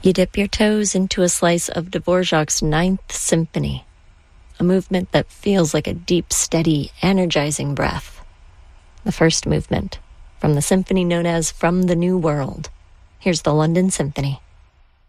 You dip your toes into a slice of Dvorak's Ninth Symphony, a movement that feels like a deep, steady, energizing breath. The first movement from the symphony known as From the New World. Here's the London Symphony.